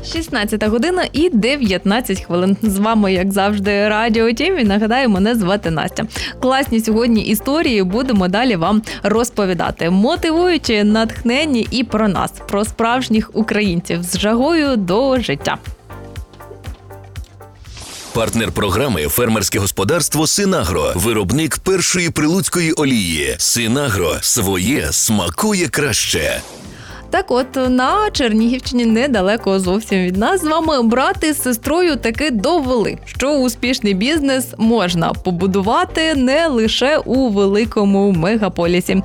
16 година і 19 хвилин. З вами, як завжди, Радіо Тім. І нагадаю, мене звати Настя. Класні сьогодні історії будемо далі вам розповідати. Мотивуючі, натхненні і про нас, про справжніх українців з жагою до життя. Партнер програми – фермерське господарство «Синагро». Виробник першої прилуцької олії. «Синагро» – своє смакує краще. Так от, на Чернігівщині, недалеко зовсім від нас, з вами брат із сестрою таки довели, що успішний бізнес можна побудувати не лише у великому мегаполісі.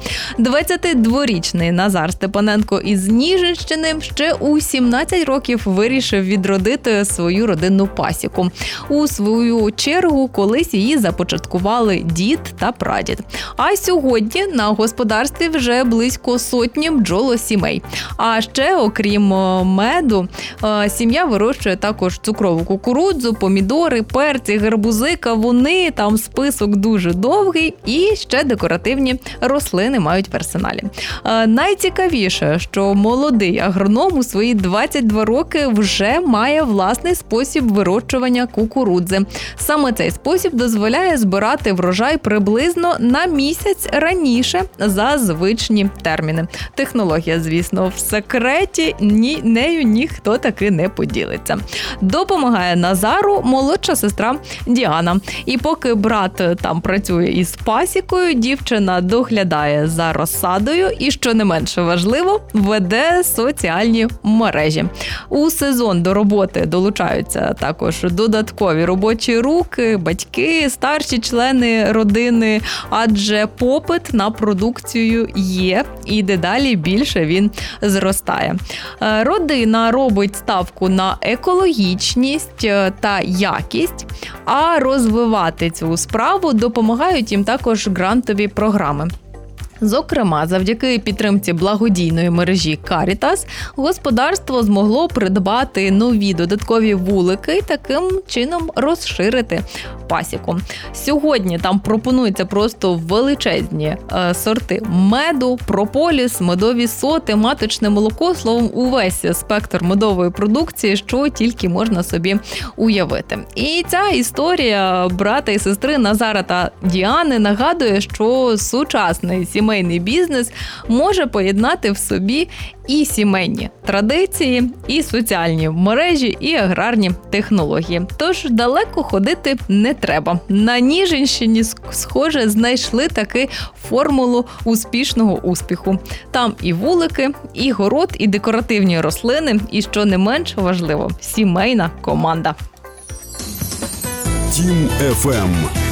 22-річний Назар Степаненко із Ніжинщини ще у 17 років вирішив відродити свою родинну пасіку. У свою чергу колись її започаткували дід та прадід. А сьогодні на господарстві вже близько сотні бджолосімей. А ще, окрім меду, сім'я вирощує також цукрову кукурудзу, помідори, перці, гарбузи, кавуни, там список дуже довгий, і ще декоративні рослини мають в арсеналі. Найцікавіше, що молодий агроном у свої 22 роки вже має власний спосіб вирощування кукурудзи. Саме цей спосіб дозволяє збирати врожай приблизно на місяць раніше за звичні терміни. Технологія, звісно, в секреті, нею ніхто таки не поділиться. Допомагає Назару молодша сестра Діана. І поки брат там працює із пасікою, дівчина доглядає за розсадою і, що не менше важливо, веде соціальні мережі. У сезон до роботи долучаються також додаткові робочі руки, батьки, старші члени родини, адже попит на продукцію є, і дедалі більше він зростає. Родина робить ставку на екологічність та якість, а розвивати цю справу допомагають їм також грантові програми. Зокрема, завдяки підтримці благодійної мережі Карітас господарство змогло придбати нові додаткові вулики і таким чином розширити пасіку. Сьогодні там пропонуються просто величезні сорти меду, прополіс, медові соти, маточне молоко, словом, увесь спектр медової продукції, що тільки можна собі уявити. І ця історія брата і сестри Назара та Діани нагадує, що сучасний сімейний бізнес може поєднати в собі і сімейні традиції, і соціальні мережі, і аграрні технології. Тож далеко ходити не треба. На Ніжинщині, схоже, знайшли таки формулу успішного успіху. Там і вулики, і город, і декоративні рослини, і, що не менш важливо, сімейна команда. Тім FM.